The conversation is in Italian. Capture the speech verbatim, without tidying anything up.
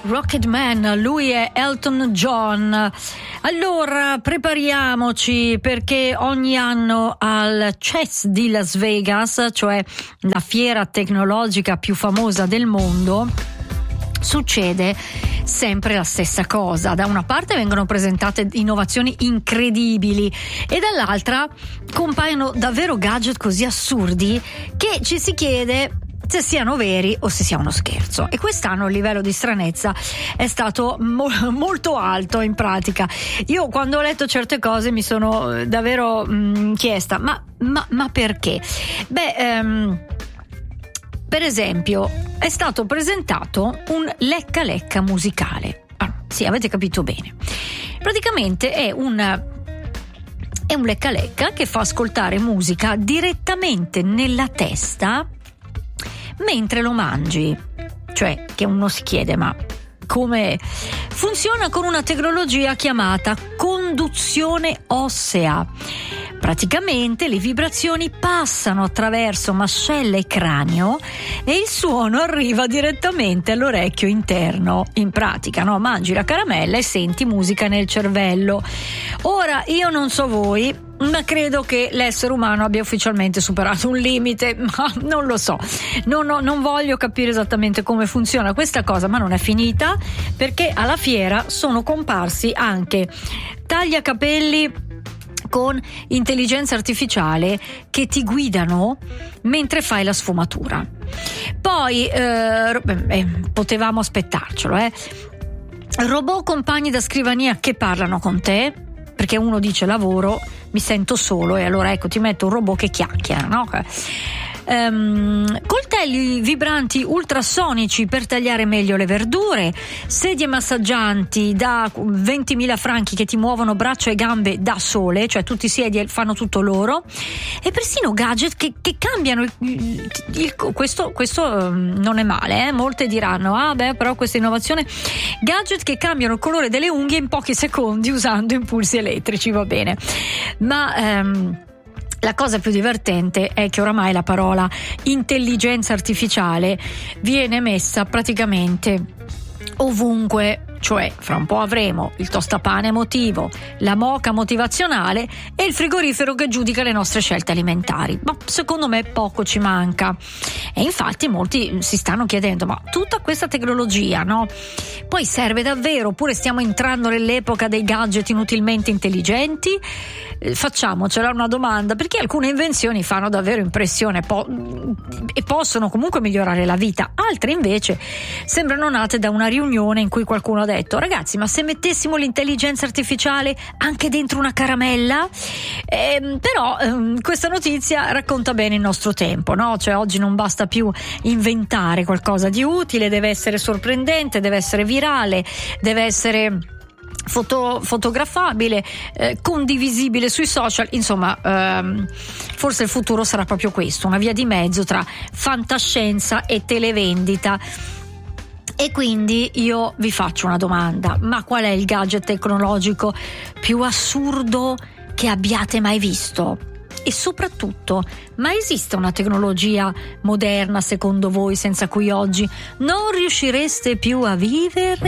Rocket Man, lui è Elton John. Allora, prepariamoci, perché ogni anno al C E S di Las Vegas, cioè la fiera tecnologica più famosa del mondo, succede sempre la stessa cosa. Da una parte vengono presentate innovazioni incredibili e dall'altra compaiono davvero gadget così assurdi che ci si chiede se siano veri o se sia uno scherzo. E quest'anno il livello di stranezza è stato mo- molto alto. In pratica, io quando ho letto certe cose mi sono davvero mh, chiesta ma, ma, ma perché? Beh, ehm, per esempio è stato presentato un lecca lecca musicale. Ah, sì, avete capito bene. Praticamente è un è un lecca lecca che fa ascoltare musica direttamente nella testa mentre lo mangi. Cioè, che uno si chiede, ma come funziona? Con una tecnologia chiamata conduzione ossea. Praticamente le vibrazioni passano attraverso mascella e cranio e il suono arriva direttamente all'orecchio interno. In pratica, no? Mangi la caramella e senti musica nel cervello. Ora, io non so voi, ma credo che l'essere umano abbia ufficialmente superato un limite, ma non lo so. Non, non, non voglio capire esattamente come funziona questa cosa, ma non è finita, perché alla fiera sono comparsi anche tagliacapelli con intelligenza artificiale che ti guidano mentre fai la sfumatura. Poi eh, eh, potevamo aspettarcelo, eh. Robot compagni da scrivania che parlano con te, perché uno dice lavoro, mi sento solo, e allora ecco ti metto un robot che chiacchiera, no? Um, coltelli vibranti ultrasonici per tagliare meglio le verdure, sedie massaggianti da ventimila franchi che ti muovono braccia e gambe da sole, cioè tutti i sedie fanno tutto loro, e persino gadget che, che cambiano il, il, il, questo, questo um, non è male, eh? Molte diranno ah beh però questa innovazione, gadget che cambiano il colore delle unghie in pochi secondi usando impulsi elettrici, va bene, ma um, la cosa più divertente è che oramai la parola intelligenza artificiale viene messa praticamente ovunque. Cioè, fra un po' avremo il tostapane emotivo, la moka motivazionale e il frigorifero che giudica le nostre scelte alimentari. Ma secondo me poco ci manca. E infatti molti si stanno chiedendo, ma tutta questa tecnologia, no? Poi serve davvero? Oppure stiamo entrando nell'epoca dei gadget inutilmente intelligenti? Eh, facciamocela una domanda, perché alcune invenzioni fanno davvero impressione po- e possono comunque migliorare la vita. Altre invece sembrano nate da una riunione in cui qualcuno ha detto ragazzi, ma se mettessimo l'intelligenza artificiale anche dentro una caramella? Eh, però ehm, questa notizia racconta bene il nostro tempo, no? Cioè oggi non basta più inventare qualcosa di utile, deve essere sorprendente, deve essere virale, deve essere Foto, fotografabile, eh, condivisibile sui social, insomma ehm, forse il futuro sarà proprio questo, una via di mezzo tra fantascienza e televendita. E quindi io vi faccio una domanda: ma qual è il gadget tecnologico più assurdo che abbiate mai visto? E soprattutto, ma esiste una tecnologia moderna secondo voi senza cui oggi non riuscireste più a vivere?